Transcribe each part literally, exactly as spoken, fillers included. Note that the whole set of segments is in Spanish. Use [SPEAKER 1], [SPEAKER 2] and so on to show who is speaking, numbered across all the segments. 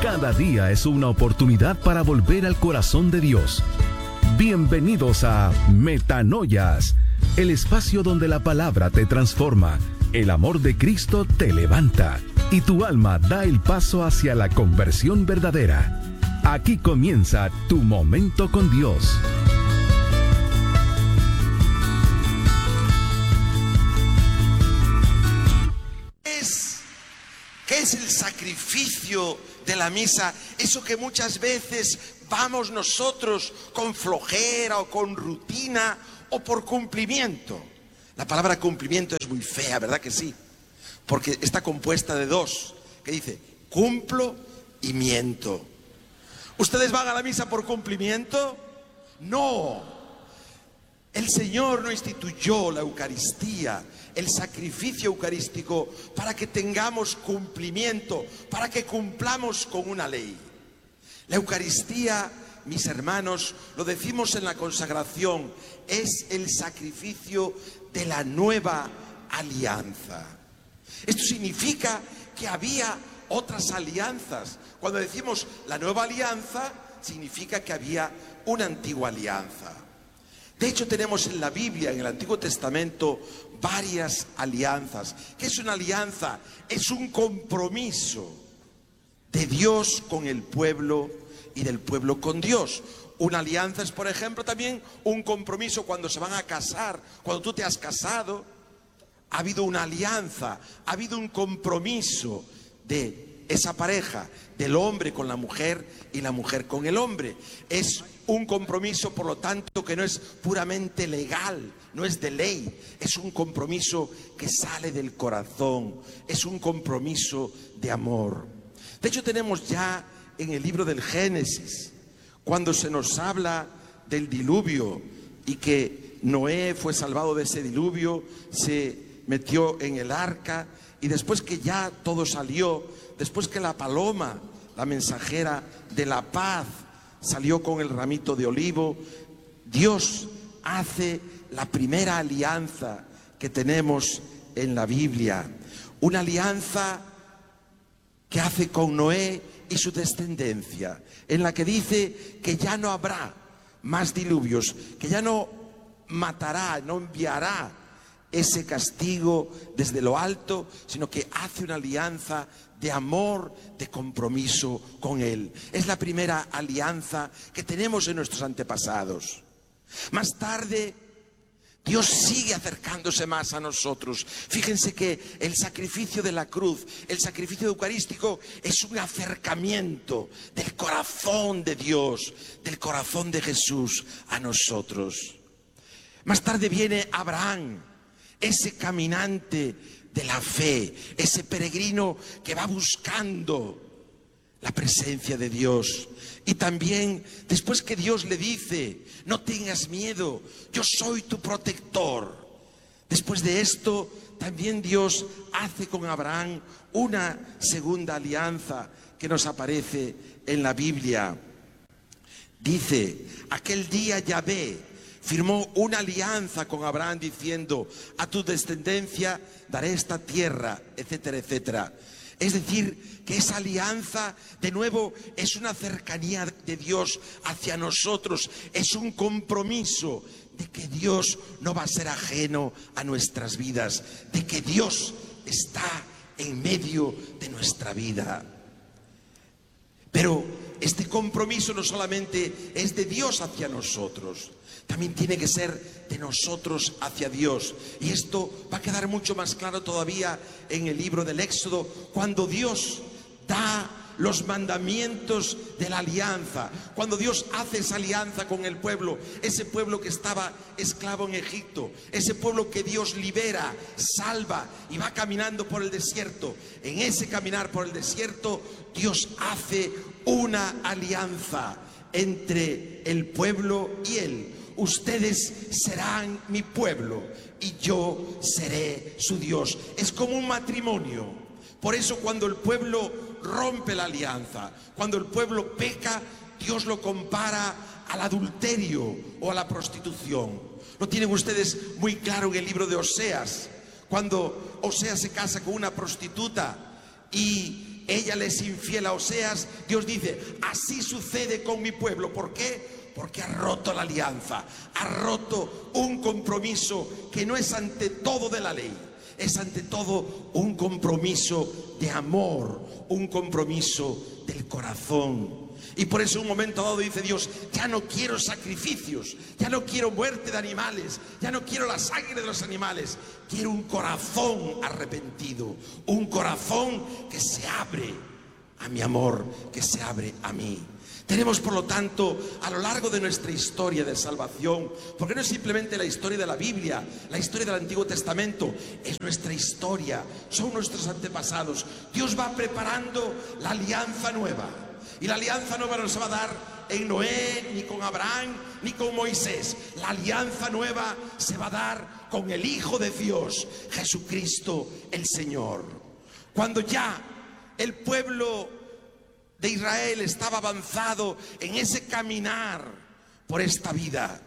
[SPEAKER 1] Cada día es una oportunidad para volver al corazón de Dios. Bienvenidos a Metanoias, el espacio donde la palabra te transforma, el amor de Cristo te levanta y tu alma da el paso hacia la conversión verdadera. Aquí comienza tu momento con Dios.
[SPEAKER 2] ¿Qué es el sacrificio de la misa? Eso que muchas veces vamos nosotros con flojera o con rutina o por cumplimiento. La palabra cumplimiento es muy fea, ¿verdad que sí? Porque está compuesta de dos, que dice cumplo y miento. ¿Ustedes van a la misa por cumplimiento? No. El Señor no instituyó la Eucaristía, el sacrificio eucarístico, para que tengamos cumplimiento, para que cumplamos con una ley. La Eucaristía, mis hermanos, lo decimos en la consagración, es el sacrificio de la nueva alianza. Esto significa que había otras alianzas. Cuando decimos la nueva alianza, significa que había una antigua alianza. De hecho, tenemos en la Biblia, en el Antiguo Testamento, varias alianzas. ¿Qué es una alianza? Es un compromiso de Dios con el pueblo y del pueblo con Dios. Una alianza es, por ejemplo, también un compromiso cuando se van a casar. Cuando tú te has casado, ha habido una alianza, ha habido un compromiso de esa pareja, del hombre con la mujer y la mujer con el hombre. Es un compromiso, por lo tanto, que no es puramente legal, no es de ley, es un compromiso que sale del corazón, es un compromiso de amor. De hecho, tenemos ya en el libro del Génesis, cuando se nos habla del diluvio y que Noé fue salvado de ese diluvio, se metió en el arca y después que ya todo salió, después que la paloma, la mensajera de la paz, salió con el ramito de olivo, Dios hace la primera alianza que tenemos en la Biblia. Una alianza que hace con Noé y su descendencia, en la que dice que ya no habrá más diluvios, que ya no matará, no enviará ese castigo desde lo alto, sino que hace una alianza de amor, de compromiso con Él. Es la primera alianza que tenemos en nuestros antepasados. Más tarde, Dios sigue acercándose más a nosotros. Fíjense que el sacrificio de la cruz, el sacrificio eucarístico, es un acercamiento del corazón de Dios, del corazón de Jesús a nosotros. Más tarde viene Abraham, ese caminante de la fe, ese peregrino que va buscando la presencia de Dios. Y también después que Dios le dice, no tengas miedo, yo soy tu protector. Después de esto, también Dios hace con Abraham una segunda alianza que nos aparece en la Biblia. Dice, aquel día Yahvé firmó una alianza con Abraham diciendo, a tu descendencia daré esta tierra, etcétera, etcétera. Es decir, que esa alianza, de nuevo, es una cercanía de Dios hacia nosotros, es un compromiso de que Dios no va a ser ajeno a nuestras vidas, de que Dios está en medio de nuestra vida. Pero este compromiso no solamente es de Dios hacia nosotros, también tiene que ser de nosotros hacia Dios. Y esto va a quedar mucho más claro todavía en el libro del Éxodo, cuando Dios da los mandamientos de la alianza, cuando Dios hace esa alianza con el pueblo, ese pueblo que estaba esclavo en Egipto, ese pueblo que Dios libera, salva y va caminando por el desierto. En ese caminar por el desierto, Dios hace una alianza entre el pueblo y Él. Ustedes serán mi pueblo y yo seré su Dios. Es como un matrimonio. Por eso cuando el pueblo rompe la alianza, cuando el pueblo peca, Dios lo compara al adulterio o a la prostitución. Lo tienen ustedes muy claro en el libro de Oseas, cuando Oseas se casa con una prostituta y ella le es infiel a Oseas, Dios dice, así sucede con mi pueblo. ¿Por qué? Porque ha roto la alianza, ha roto un compromiso que no es ante todo de la ley, es ante todo un compromiso de amor, un compromiso del corazón. Y por eso en un momento dado dice Dios, ya no quiero sacrificios, ya no quiero muerte de animales, ya no quiero la sangre de los animales, quiero un corazón arrepentido, un corazón que se abre a mi amor, que se abre a mí. Tenemos, por lo tanto, a lo largo de nuestra historia de salvación, porque no es simplemente la historia de la Biblia, la historia del Antiguo Testamento, es nuestra historia, son nuestros antepasados. Dios va preparando la alianza nueva, y la alianza nueva no se va a dar en Noé, ni con Abraham, ni con Moisés. La alianza nueva se va a dar con el Hijo de Dios, Jesucristo el Señor. Cuando ya el pueblo de Israel estaba avanzado en ese caminar por esta vida,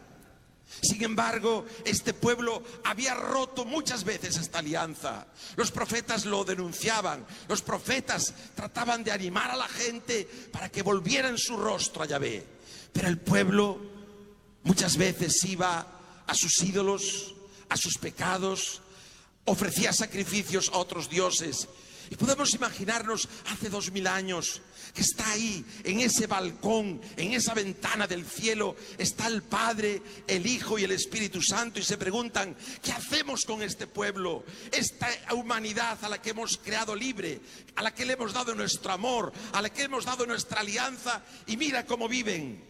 [SPEAKER 2] sin embargo, este pueblo había roto muchas veces esta alianza. Los profetas lo denunciaban, los profetas trataban de animar a la gente para que volvieran su rostro a Yahvé. Pero el pueblo muchas veces iba a sus ídolos, a sus pecados, ofrecía sacrificios a otros dioses. Y podemos imaginarnos hace dos mil años que está ahí, en ese balcón, en esa ventana del cielo, está el Padre, el Hijo y el Espíritu Santo, y se preguntan, ¿qué hacemos con este pueblo? Esta humanidad a la que hemos creado libre, a la que le hemos dado nuestro amor, a la que hemos dado nuestra alianza, y mira cómo viven.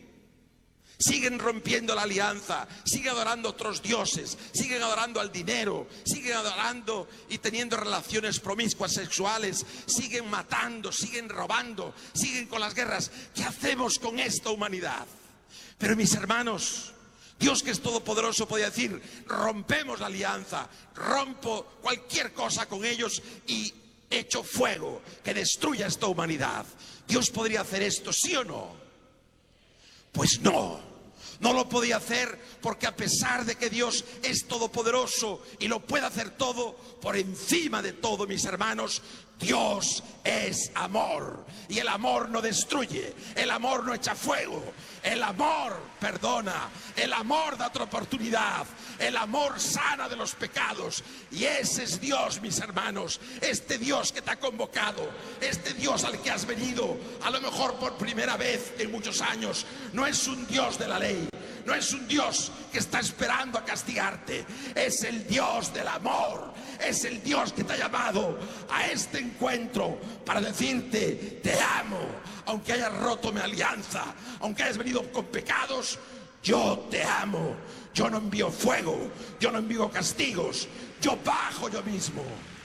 [SPEAKER 2] Siguen rompiendo la alianza, siguen adorando a otros dioses, siguen adorando al dinero, siguen adorando y teniendo relaciones promiscuas sexuales, siguen matando, siguen robando, siguen con las guerras. ¿Qué hacemos con esta humanidad? Pero mis hermanos, Dios, que es todopoderoso, podía decir, rompemos la alianza, rompo cualquier cosa con ellos y echo fuego que destruya esta humanidad. ¿Dios podría hacer esto, sí o no? Pues no. No lo podía hacer, porque a pesar de que Dios es todopoderoso y lo puede hacer todo, por encima de todo, mis hermanos, Dios es amor, y el amor no destruye, el amor no echa fuego, el amor perdona, el amor da otra oportunidad, el amor sana de los pecados. Y ese es Dios, mis hermanos, este Dios que te ha convocado, este Dios al que has venido, a lo mejor por primera vez en muchos años. No es un Dios de la ley, no es un Dios que está esperando a castigarte, es el Dios del amor, es el Dios que te ha llamado a este encuentro para decirte, te amo, aunque hayas roto mi alianza, aunque hayas venido con pecados, yo te amo, yo no envío fuego, yo no envío castigos, yo bajo yo mismo.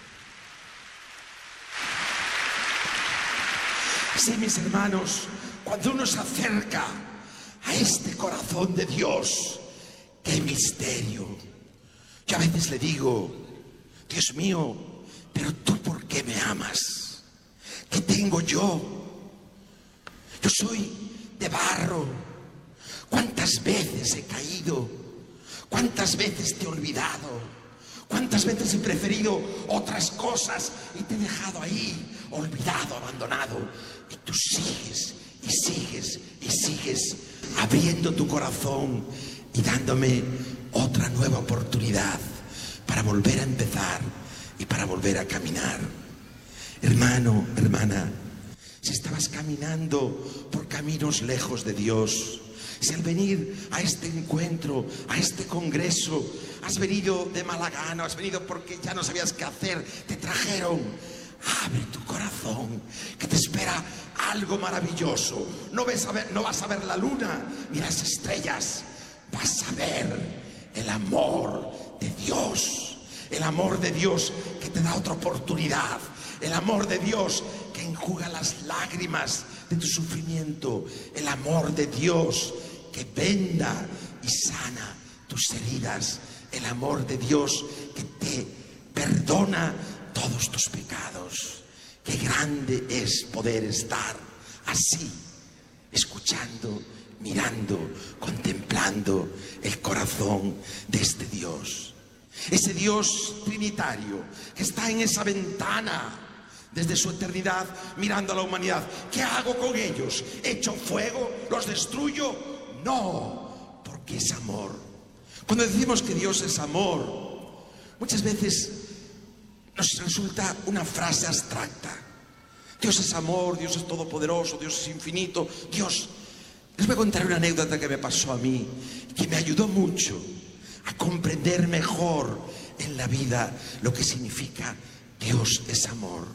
[SPEAKER 2] Sí, mis hermanos, cuando uno se acerca a este corazón de Dios, qué misterio. Yo a veces le digo, Dios mío, pero tú, ¿por qué me amas? ¿Qué tengo yo? Yo soy de barro. ¿Cuántas veces he caído? ¿Cuántas veces te he olvidado? ¿Cuántas veces he preferido otras cosas y te he dejado ahí, olvidado, abandonado? Y tú sigues y sigues y sigues abriendo tu corazón y dándome otra nueva oportunidad para volver a empezar y para volver a caminar. Hermano, hermana, si estabas caminando por caminos lejos de Dios, si al venir a este encuentro, a este congreso, has venido de mala gana, has venido porque ya no sabías qué hacer, te trajeron, abre tu corazón, que te espera algo maravilloso. No, ves a ver, no vas a ver la luna ni las estrellas, vas a ver el amor de Dios, el amor de Dios que te da otra oportunidad, el amor de Dios que enjuga las lágrimas de tu sufrimiento, el amor de Dios que venda y sana tus heridas, el amor de Dios que te perdona todos tus pecados. Qué grande es poder estar así, escuchando, mirando, contemplando el corazón de este Dios. Ese Dios trinitario que está en esa ventana desde su eternidad, mirando a la humanidad. ¿Qué hago con ellos? ¿Echo fuego? ¿Los destruyo? No, porque es amor. Cuando decimos que Dios es amor, muchas veces nos resulta una frase abstracta. Dios es amor, Dios es todopoderoso, Dios es infinito. Dios, les voy a contar una anécdota que me pasó a mí, que me ayudó mucho a comprender mejor en la vida lo que significa Dios es amor.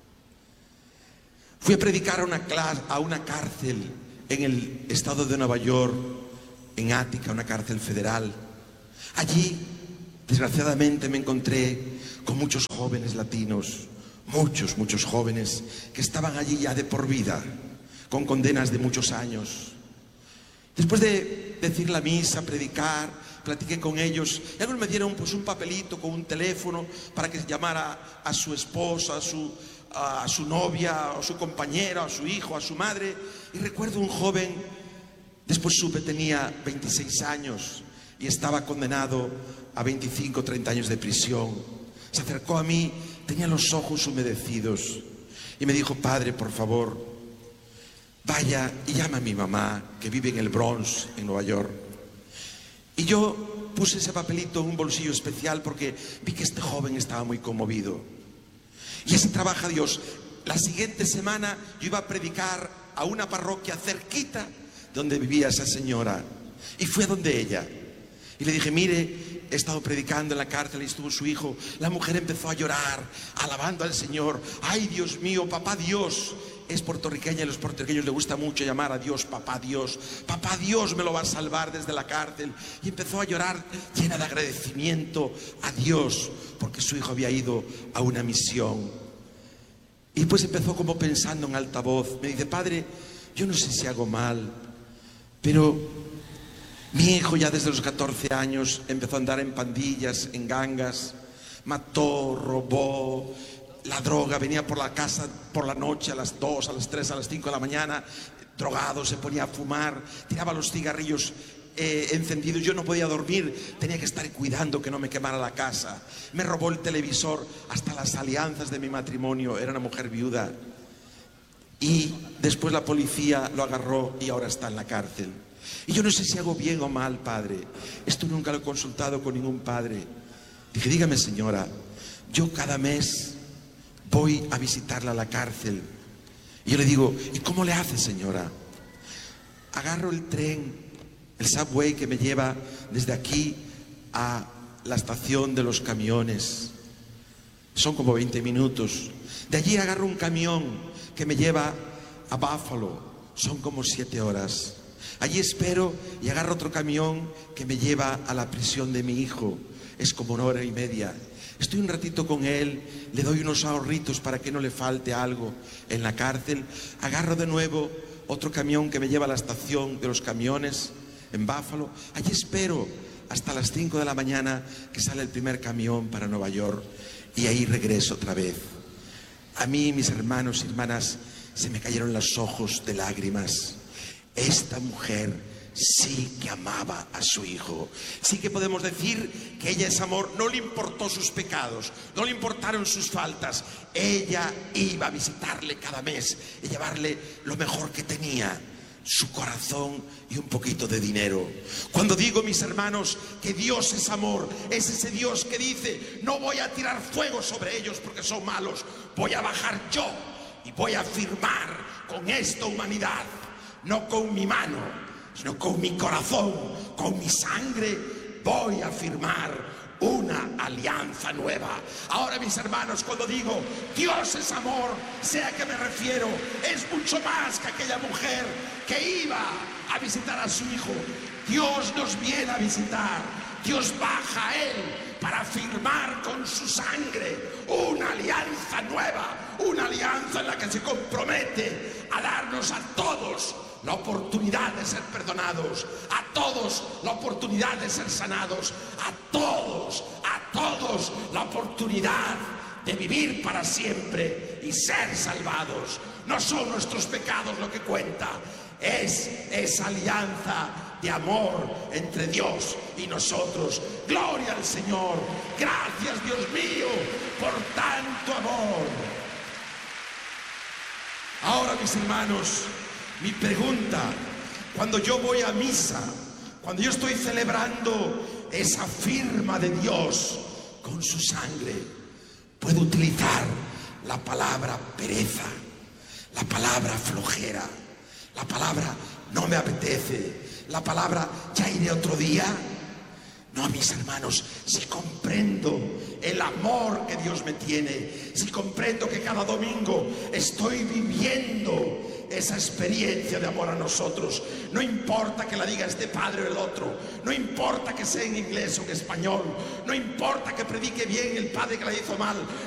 [SPEAKER 2] Fui a predicar a una, clase, a una cárcel en el estado de Nueva York, en Ática, una cárcel federal. Allí, desgraciadamente, me encontré con muchos jóvenes latinos, muchos, muchos jóvenes que estaban allí ya de por vida, con condenas de muchos años. Después de decir la misa, predicar, platiqué con ellos y algunos me dieron pues un papelito con un teléfono para que llamara a su esposa, a su, a su novia, a su compañera, a su hijo, a su madre. Y recuerdo un joven, después supe tenía veintiséis años y estaba condenado a veinticinco, treinta años de prisión. Se acercó a mí, tenía los ojos humedecidos y me dijo: padre, por favor, vaya y llama a mi mamá, que vive en el Bronx, en Nueva York. Y yo puse ese papelito en un bolsillo especial porque vi que este joven estaba muy conmovido. Y así trabaja Dios. La siguiente semana yo iba a predicar a una parroquia cerquita donde vivía esa señora. Y fui a donde ella. Y le dije: mire, he estado predicando en la cárcel y estuvo su hijo. La mujer empezó a llorar, alabando al Señor. Ay, Dios mío, papá Dios. Es puertorriqueña y a los puertorriqueños les gusta mucho llamar a Dios papá Dios. Papá Dios me lo va a salvar desde la cárcel. Y empezó a llorar llena de agradecimiento a Dios porque su hijo había ido a una misión. Y después empezó como pensando en alta voz. Me dice: padre, yo no sé si hago mal, pero mi hijo ya desde los catorce años empezó a andar en pandillas, en gangas, mató, robó. La droga, venía por la casa por la noche a las dos, a las tres, a las cinco de la mañana, drogado, se ponía a fumar, tiraba los cigarrillos eh, encendidos. Yo no podía dormir, tenía que estar cuidando que no me quemara la casa. Me robó el televisor, hasta las alianzas de mi matrimonio. Era una mujer viuda. Y después la policía lo agarró y ahora está en la cárcel. Y yo no sé si hago bien o mal, padre. Esto nunca lo he consultado con ningún padre. Dije: dígame, señora, yo cada mes voy a visitarla a la cárcel. Y yo le digo: ¿y cómo le hace, señora? Agarro el tren, el subway que me lleva desde aquí a la estación de los camiones. Son como veinte minutos. De allí agarro un camión que me lleva a Buffalo. Son como siete horas. Allí espero y agarro otro camión que me lleva a la prisión de mi hijo. Es como una hora y media. Estoy un ratito con él, le doy unos ahorritos para que no le falte algo en la cárcel. Agarro de nuevo otro camión que me lleva a la estación de los camiones en Buffalo. Allí espero hasta las cinco de la mañana que sale el primer camión para Nueva York. Y ahí regreso otra vez. A mí, mis hermanos y hermanas, se me cayeron los ojos de lágrimas. Esta mujer sí que amaba a su hijo. Sí que podemos decir que ella es amor. No le importó sus pecados, no le importaron sus faltas. Ella iba a visitarle cada mes y llevarle lo mejor que tenía, su corazón y un poquito de dinero. Cuando digo, mis hermanos, que Dios es amor, es ese Dios que dice: no voy a tirar fuego sobre ellos porque son malos, voy a bajar yo y voy a firmar con esta humanidad, no con mi mano, sino con mi corazón, con mi sangre, voy a firmar una alianza nueva. Ahora, mis hermanos, cuando digo Dios es amor, sea que me refiero, es mucho más que aquella mujer que iba a visitar a su hijo. Dios nos viene a visitar, Dios baja a él para firmar con su sangre una alianza nueva, una alianza en la que se compromete a darnos a todos la oportunidad de ser perdonados, a todos la oportunidad de ser sanados, a todos, a todos la oportunidad de vivir para siempre y ser salvados. No son nuestros pecados lo que cuenta, es esa alianza de amor entre Dios y nosotros. Gloria al Señor. Gracias, Dios mío, por tanto amor. Ahora, mis hermanos, mi pregunta, cuando yo voy a misa, cuando yo estoy celebrando esa firma de Dios con su sangre, puedo utilizar la palabra pereza, la palabra flojera, la palabra no me apetece, la palabra ya iré otro día. No, mis hermanos, si comprendo el amor que Dios me tiene, si comprendo que cada domingo estoy viviendo esa experiencia de amor a nosotros, no importa que la diga este padre o el otro, no importa que sea en inglés o en español, no importa que predique bien el padre que la hizo mal,